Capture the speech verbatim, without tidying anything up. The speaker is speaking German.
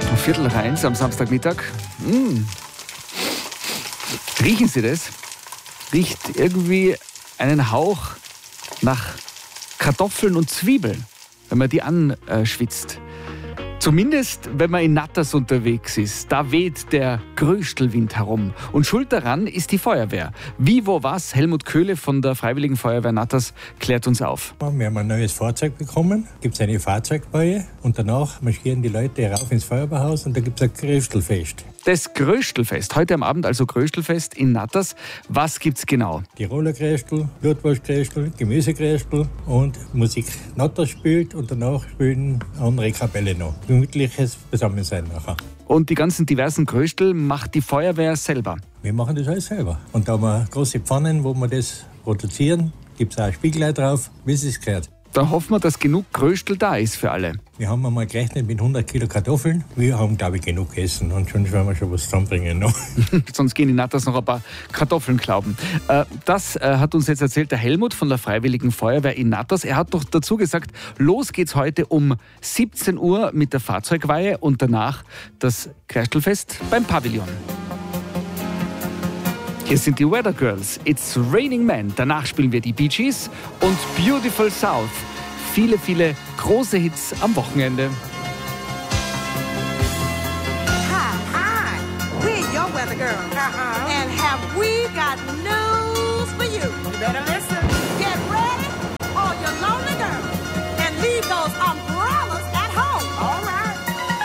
Viertel nach eins am Samstagmittag. Mmh. Riechen Sie das? Riecht irgendwie einen Hauch nach Kartoffeln und Zwiebeln, wenn man die anschwitzt. Zumindest, wenn man in Natters unterwegs ist. Da weht der Gröstelwind herum. Und schuld daran ist die Feuerwehr. Wie, wo, was? Helmut Köhle von der Freiwilligen Feuerwehr Natters klärt uns auf. Wir haben ein neues Fahrzeug bekommen. Gibt es eine Fahrzeugreihe. Und danach marschieren die Leute rauf ins Feuerwehrhaus und da gibt es ein Gröstelfest. Das Gröstelfest. Heute am Abend also Gröstelfest in Natters. Was gibt's genau? Tiroler Gröstel, Blutwurstgröstel, Gemüsegröstel und Musik. Natters spielt und danach spielen andere Kapelle noch. Gemütliches Beisammensein nachher. Und die ganzen diversen Gröstel macht die Feuerwehr selber? Wir machen das alles selber. Und da haben wir große Pfannen, wo wir das produzieren. Gibt es auch Spiegelei drauf, wie es gehört. Da hoffen wir, dass genug Gröstel da ist für alle. Wir haben einmal gerechnet mit hundert Kilo Kartoffeln. Wir haben, glaube ich, genug gegessen. Und schon werden wir schon was zusammenbringen noch. Sonst gehen die Natters noch ein paar Kartoffeln klauben. Äh, das äh, hat uns jetzt erzählt der Helmut von der Freiwilligen Feuerwehr in Natters. Er hat doch dazu gesagt, los geht's heute um siebzehn Uhr mit der Fahrzeugweihe und danach das Gröstelfest beim Pavillon. Hier sind die Weather Girls. It's Raining Men. Danach spielen wir die Bee Gees und Beautiful South. Viele, viele große Hits am Wochenende. Hi, hi. We're your Weather Girls. Uh-huh. And have we